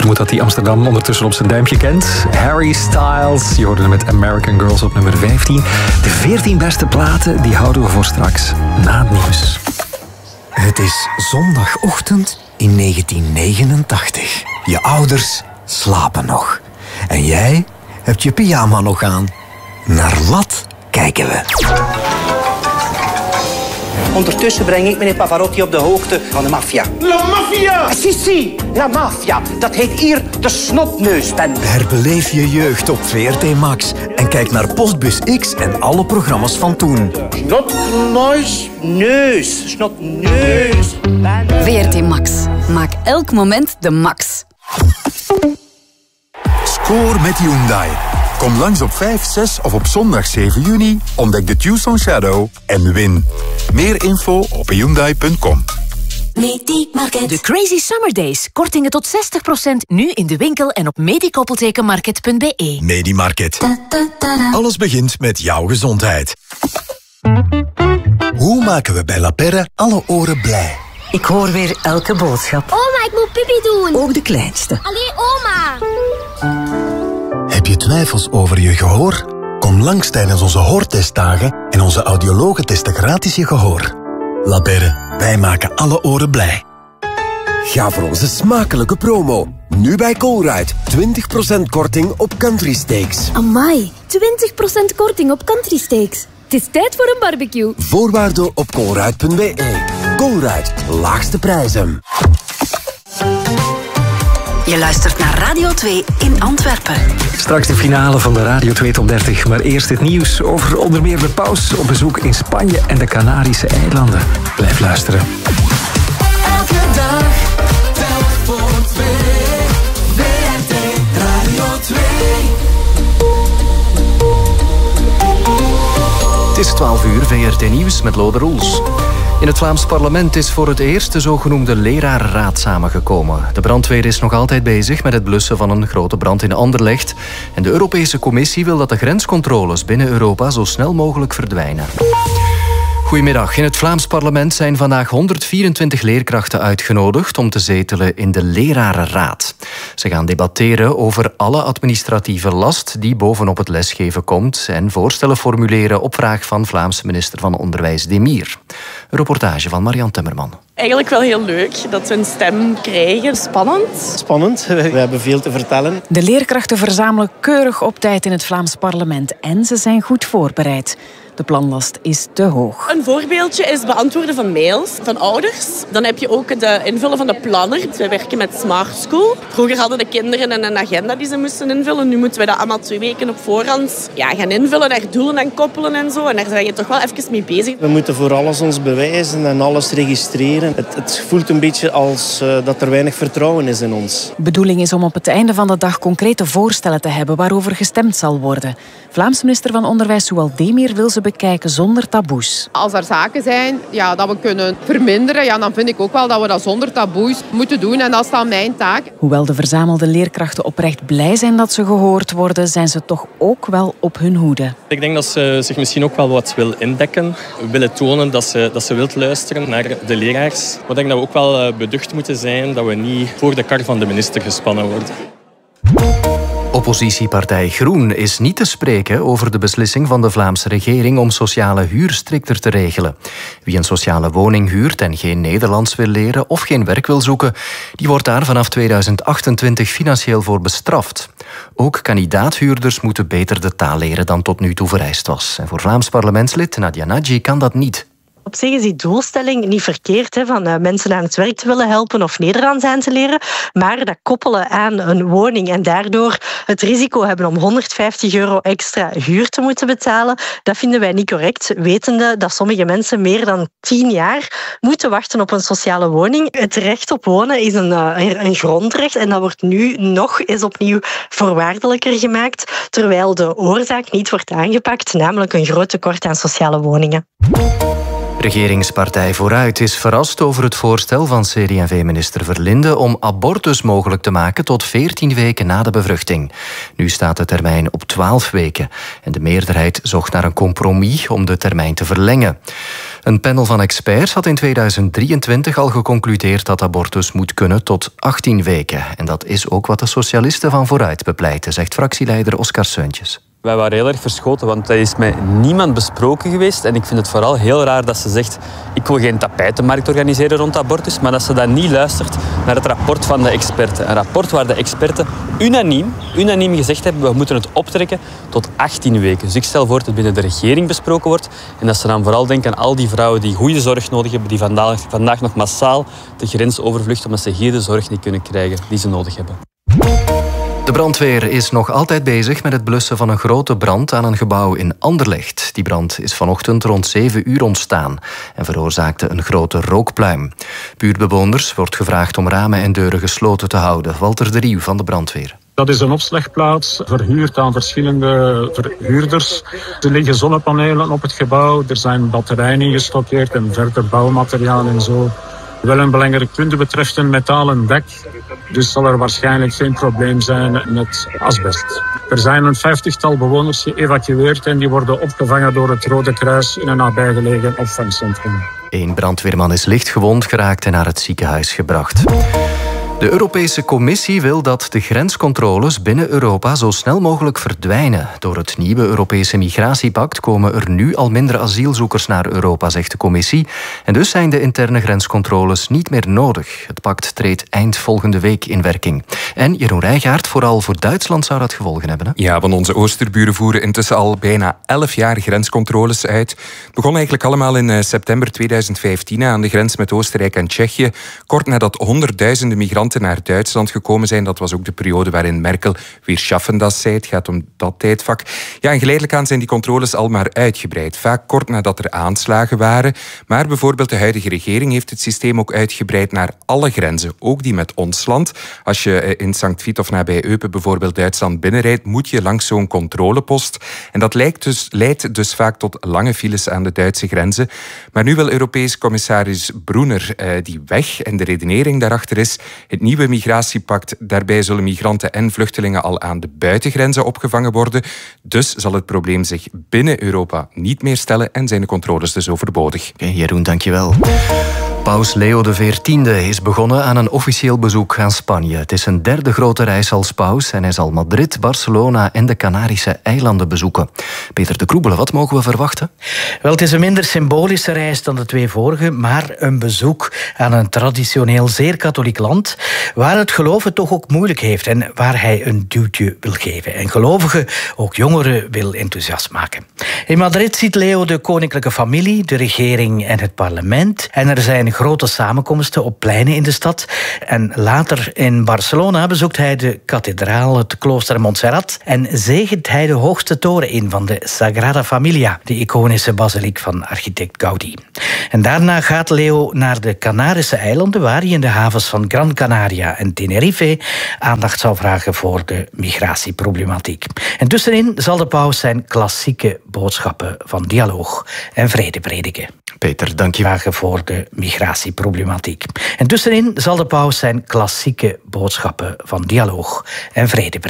vermoed dat hij Amsterdam ondertussen op zijn duimpje kent. Harry Styles, je hoorde hem met American Girls op nummer 15. De 14 beste platen, die houden we voor straks, na het nieuws. Het is zondagochtend in 1989. Je ouders slapen nog. En jij hebt je pyjama nog aan. Naar wat kijken we? Ondertussen breng ik meneer Pavarotti op de hoogte van de maffia. La maffia! Si, la maffia. Dat heet hier de snotneusbende. Herbeleef je jeugd op VRT Max. En kijk naar Postbus X en alle programma's van toen. Snotneus. VRT Max. Maak elk moment de max. Score met Hyundai. Kom langs op 5, 6 of op zondag 7 juni, ontdek de Tucson Shadow en win. Meer info op hyundai.com. De Crazy Summer Days. Kortingen tot 60% nu in de winkel en op medikoppeltekenmarket.be. Medimarket. Alles begint met jouw gezondheid. Hoe maken we bij La Perre alle oren blij? Ik hoor weer elke boodschap. Oma, ik moet pipi doen. Ook de kleinste. Allee, oma. Heb je twijfels over je gehoor? Kom langs tijdens onze hoortestdagen en onze audiologen testen gratis je gehoor. La Perre, wij maken alle oren blij. Ga voor onze smakelijke promo. Nu bij Colruyt. 20% korting op country steaks. Amai, 20% korting op country steaks. Het is tijd voor een barbecue. Voorwaarden op colruyt.be. Colruyt, laagste prijzen. Je luistert naar Radio 2 in Antwerpen. Straks de finale van de Radio 2 Top 30. Maar eerst het nieuws over onder meer de paus op bezoek in Spanje en de Canarische eilanden. Blijf luisteren. Elke dag, telk voor twee. VRT Radio 2. Het is 12 uur, VRT Nieuws met Lode Roels. In het Vlaams parlement is voor het eerst de zogenoemde lerarenraad samengekomen. De brandweer is nog altijd bezig met het blussen van een grote brand in Anderlecht. En de Europese Commissie wil dat de grenscontroles binnen Europa zo snel mogelijk verdwijnen. Goedemiddag. In het Vlaams parlement zijn vandaag 124 leerkrachten uitgenodigd om te zetelen in de lerarenraad. Ze gaan debatteren over alle administratieve last die bovenop het lesgeven komt en voorstellen formuleren op vraag van Vlaamse minister van Onderwijs Demir. Een reportage van Marianne Timmerman. Eigenlijk wel heel leuk dat we een stem krijgen. Spannend. We hebben veel te vertellen. De leerkrachten verzamelen keurig op tijd in het Vlaams parlement en ze zijn goed voorbereid. De planlast is te hoog. Een voorbeeldje is beantwoorden van mails van ouders. Dan heb je ook het invullen van de planner. We werken met Smart School. Vroeger hadden de kinderen een agenda die ze moesten invullen. Nu moeten we dat allemaal 2 weken op voorhand gaan invullen, daar doelen aan koppelen en zo. En daar zijn je toch wel even mee bezig. We moeten voor alles ons bewijzen en alles registreren. Het voelt een beetje als dat er weinig vertrouwen is in ons. De bedoeling is om op het einde van de dag concrete voorstellen te hebben waarover gestemd zal worden. Vlaams minister van Onderwijs Zowel Demir wil ze bekijken zonder taboes. Als er zaken zijn dat we kunnen verminderen, dan vind ik ook wel dat we dat zonder taboes moeten doen. En dat is dan mijn taak. Hoewel de verzamelde leerkrachten oprecht blij zijn dat ze gehoord worden, zijn ze toch ook wel op hun hoede. Ik denk dat ze zich misschien ook wel wat wil indekken. Willen tonen dat ze wilt luisteren naar de leraars. Maar ik denk dat we ook wel beducht moeten zijn dat we niet voor de kar van de minister gespannen worden. Oppositiepartij Groen is niet te spreken over de beslissing van de Vlaamse regering om sociale huur strikter te regelen. Wie een sociale woning huurt en geen Nederlands wil leren of geen werk wil zoeken, die wordt daar vanaf 2028 financieel voor bestraft. Ook kandidaathuurders moeten beter de taal leren dan tot nu toe vereist was. En voor Vlaams parlementslid Nadia Nagy kan dat niet. Op zich is die doelstelling niet verkeerd, van mensen aan het werk te willen helpen of Nederlands aan te leren. Maar dat koppelen aan een woning en daardoor het risico hebben om €150 extra huur te moeten betalen, dat vinden wij niet correct. Wetende dat sommige mensen meer dan 10 jaar moeten wachten op een sociale woning. Het recht op wonen is een grondrecht en dat wordt nu nog eens opnieuw voorwaardelijker gemaakt, terwijl de oorzaak niet wordt aangepakt, namelijk een groot tekort aan sociale woningen. Regeringspartij Vooruit is verrast over het voorstel van CD&V-minister Verlinde om abortus mogelijk te maken tot 14 weken na de bevruchting. Nu staat de termijn op 12 weken en de meerderheid zocht naar een compromis om de termijn te verlengen. Een panel van experts had in 2023 al geconcludeerd dat abortus moet kunnen tot 18 weken. En dat is ook wat de socialisten van Vooruit bepleiten, zegt fractieleider Oscar Seuntjes. Wij waren heel erg verschoten, want dat is met niemand besproken geweest. En ik vind het vooral heel raar dat ze zegt, ik wil geen tapijtenmarkt organiseren rond abortus, maar dat ze dan niet luistert naar het rapport van de experten. Een rapport waar de experten unaniem gezegd hebben, we moeten het optrekken tot 18 weken. Dus ik stel voor dat het binnen de regering besproken wordt en dat ze dan vooral denken aan al die vrouwen die goede zorg nodig hebben, die vandaag nog massaal de grens overvluchten omdat ze hier de zorg niet kunnen krijgen die ze nodig hebben. De brandweer is nog altijd bezig met het blussen van een grote brand aan een gebouw in Anderlecht. Die brand is vanochtend rond 7 uur ontstaan en veroorzaakte een grote rookpluim. Buurtbewoners wordt gevraagd om ramen en deuren gesloten te houden. Walter de Rieuw van de brandweer. Dat is een opslagplaats, verhuurd aan verschillende verhuurders. Er liggen zonnepanelen op het gebouw, er zijn batterijen ingestockeerd en verder bouwmateriaal en zo. Wel een belangrijk punt betreft een metalen dek, dus zal er waarschijnlijk geen probleem zijn met asbest. Er zijn een 50-tal bewoners geëvacueerd en die worden opgevangen door het Rode Kruis in een nabijgelegen opvangcentrum. 1 brandweerman is licht gewond geraakt en naar het ziekenhuis gebracht. De Europese Commissie wil dat de grenscontroles binnen Europa zo snel mogelijk verdwijnen. Door het nieuwe Europese migratiepact komen er nu al minder asielzoekers naar Europa, zegt de Commissie. En dus zijn de interne grenscontroles niet meer nodig. Het pact treedt eind volgende week in werking. En Jeroen Rijgaard, vooral voor Duitsland zou dat gevolgen hebben, hè? Ja, want onze oosterburen voeren intussen al bijna 11 jaar grenscontroles uit. Het begon eigenlijk allemaal in september 2015 aan de grens met Oostenrijk en Tsjechië. Kort nadat honderdduizenden migranten naar Duitsland gekomen zijn. Dat was ook de periode waarin Merkel weer schaffen das zei. Het gaat om dat tijdvak. Ja, en geleidelijk aan zijn die controles al maar uitgebreid. Vaak kort nadat er aanslagen waren. Maar bijvoorbeeld de huidige regering heeft het systeem ook uitgebreid naar alle grenzen. Ook die met ons land. Als je in Sankt Vith of nabij Eupen bijvoorbeeld Duitsland binnenrijdt, moet je langs zo'n controlepost. En dat leidt dus vaak tot lange files aan de Duitse grenzen. Maar nu wil Europees commissaris Brunner die weg. En de redenering daarachter is: het nieuwe migratiepact, daarbij zullen migranten en vluchtelingen al aan de buitengrenzen opgevangen worden. Dus zal het probleem zich binnen Europa niet meer stellen en zijn de controles dus overbodig. Okay, Jeroen, dankjewel. Paus Leo XIV is begonnen aan een officieel bezoek aan Spanje. Het is zijn 3e grote reis als paus en hij zal Madrid, Barcelona en de Canarische eilanden bezoeken. Peter de Kroebele, wat mogen we verwachten? Wel, het is een minder symbolische reis dan de 2 vorige, maar een bezoek aan een traditioneel zeer katholiek land, waar het geloven toch ook moeilijk heeft en waar hij een duwtje wil geven. En gelovigen, ook jongeren, wil enthousiast maken. In Madrid ziet Leo de koninklijke familie, de regering en het parlement. En er zijn grote samenkomsten op pleinen in de stad. En later in Barcelona bezoekt hij de kathedraal, het klooster Montserrat, en zegent hij de hoogste toren in van de Sagrada Familia, de iconische basiliek van architect Gaudí. En daarna gaat Leo naar de Canarische eilanden, waar hij in de havens van Gran Canaria en Tenerife aandacht zal vragen voor de migratieproblematiek. En tussenin zal de paus zijn klassieke boodschappen van dialoog en vrede prediken. Peter, dank je. Vragen voor de migratieproblematiek. En tussenin zal de paus zijn klassieke boodschappen van dialoog en vrede prediken.